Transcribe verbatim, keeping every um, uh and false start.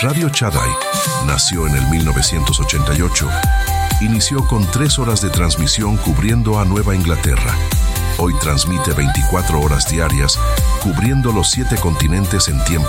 Radio Chadai nació en el mil novecientos ochenta y ocho. Inició con tres horas de transmisión cubriendo a Nueva Inglaterra. Hoy transmite veinticuatro horas diarias, cubriendo los siete continentes en tiempo